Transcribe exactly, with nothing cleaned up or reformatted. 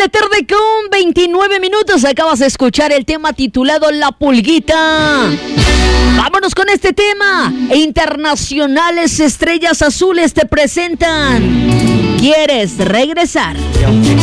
la tarde con veintinueve minutos. Acabas de escuchar el tema titulado La Pulguita. Vámonos con este tema. Internacionales Estrellas Azules te presentan ¿Quieres regresar? Y aunque